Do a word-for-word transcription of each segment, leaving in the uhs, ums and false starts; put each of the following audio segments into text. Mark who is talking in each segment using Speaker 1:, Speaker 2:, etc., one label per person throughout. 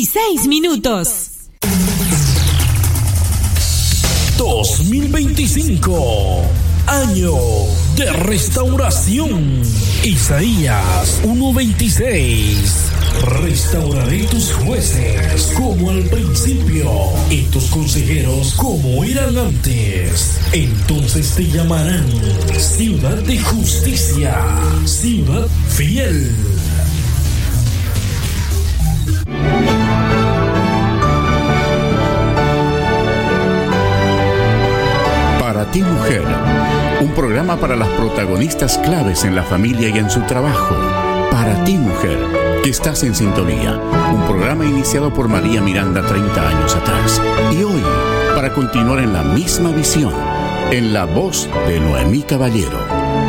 Speaker 1: veintiséis minutos.
Speaker 2: dos mil veinticinco, año de restauración. Isaías uno veintiséis. Restauraré tus jueces como al principio y tus consejeros como eran antes. Entonces te llamarán ciudad de justicia, ciudad fiel.
Speaker 3: Para ti, mujer, un programa para las protagonistas claves en la familia y en su trabajo. Para ti, mujer, que estás en sintonía, un programa iniciado por María Miranda treinta años atrás. Y hoy, para continuar en la misma visión, en la voz de Noemí Caballero.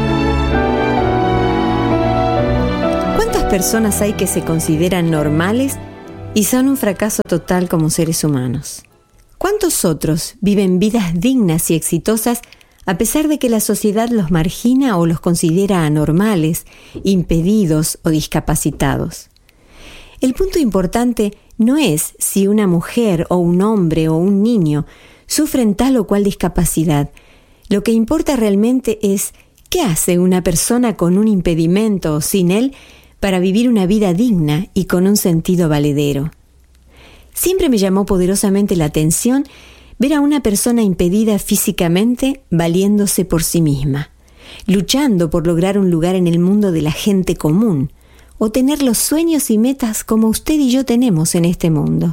Speaker 4: ¿Cuántas personas hay que se consideran normales y son un fracaso total como seres humanos? ¿Cuántos otros viven vidas dignas y exitosas a pesar de que la sociedad los margina o los considera anormales, impedidos o discapacitados? El punto importante no es si una mujer o un hombre o un niño sufren tal o cual discapacidad. Lo que importa realmente es qué hace una persona con un impedimento o sin él para vivir una vida digna y con un sentido valedero. Siempre me llamó poderosamente la atención ver a una persona impedida físicamente valiéndose por sí misma, luchando por lograr un lugar en el mundo de la gente común, o tener los sueños y metas como usted y yo tenemos en este mundo.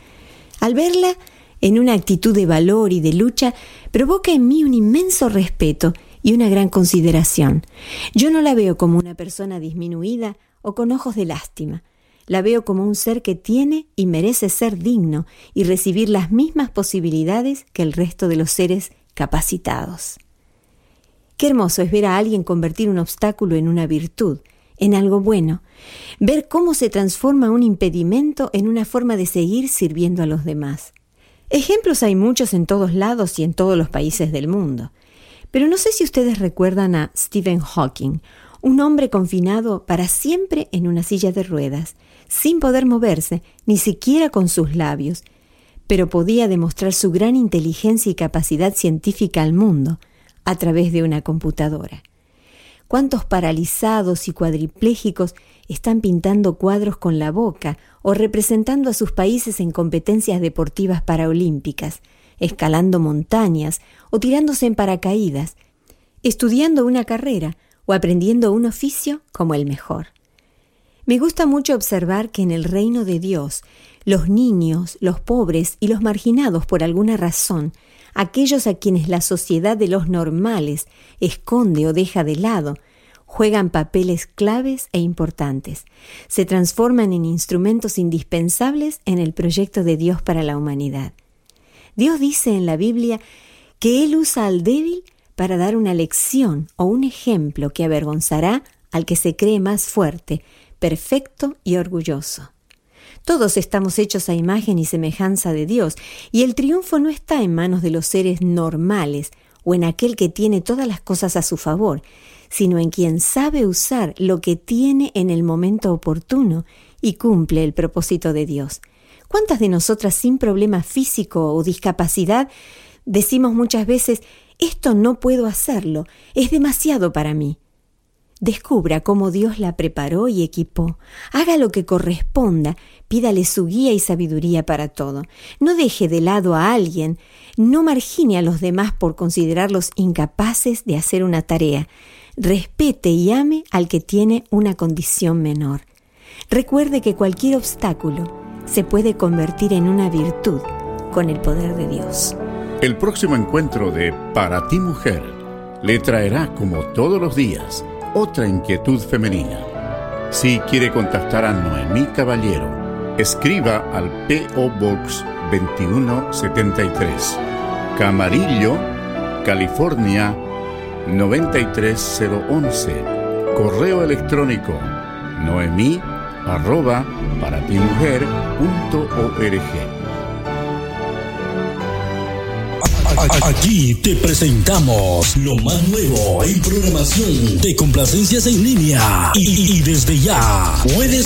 Speaker 4: Al verla en una actitud de valor y de lucha, provoca en mí un inmenso respeto y una gran consideración. Yo no la veo como una persona disminuida o con ojos de lástima. La veo como un ser que tiene y merece ser digno y recibir las mismas posibilidades que el resto de los seres capacitados. Qué hermoso es ver a alguien convertir un obstáculo en una virtud, en algo bueno, ver cómo se transforma un impedimento en una forma de seguir sirviendo a los demás. Ejemplos hay muchos en todos lados y en todos los países del mundo, pero no sé si ustedes recuerdan a Stephen Hawking, un hombre confinado para siempre en una silla de ruedas, sin poder moverse, ni siquiera con sus labios, pero podía demostrar su gran inteligencia y capacidad científica al mundo a través de una computadora. ¿Cuántos paralizados y cuadriplégicos están pintando cuadros con la boca o representando a sus países en competencias deportivas paraolímpicas, escalando montañas o tirándose en paracaídas, estudiando una carrera o aprendiendo un oficio como el mejor? Me gusta mucho observar que en el reino de Dios, los niños, los pobres y los marginados por alguna razón, aquellos a quienes la sociedad de los normales esconde o deja de lado, juegan papeles claves e importantes, se transforman en instrumentos indispensables en el proyecto de Dios para la humanidad. Dios dice en la Biblia que Él usa al débil para dar una lección o un ejemplo que avergonzará al que se cree más fuerte, perfecto y orgulloso. Todos estamos hechos a imagen y semejanza de Dios, y el triunfo no está en manos de los seres normales o en aquel que tiene todas las cosas a su favor, sino en quien sabe usar lo que tiene en el momento oportuno y cumple el propósito de Dios. ¿Cuántas de nosotras sin problema físico o discapacidad decimos muchas veces: esto no puedo hacerlo, es demasiado para mí? Descubra cómo Dios la preparó y equipó. Haga lo que corresponda, pídale su guía y sabiduría para todo. No deje de lado a alguien, no margine a los demás por considerarlos incapaces de hacer una tarea. Respete y ame al que tiene una condición menor. Recuerde que cualquier obstáculo se puede convertir en una virtud con el poder de Dios.
Speaker 3: El próximo encuentro de Para ti, mujer, le traerá, como todos los días, otra inquietud femenina. Si quiere contactar a Noemí Caballero, escriba al P O Box veintiuno setenta y tres, Camarillo, California noventa y tres cero once. Correo electrónico noemí arroba paratimujer punto org.
Speaker 2: Aquí te presentamos lo más nuevo en programación de complacencias en línea y, y desde ya puedes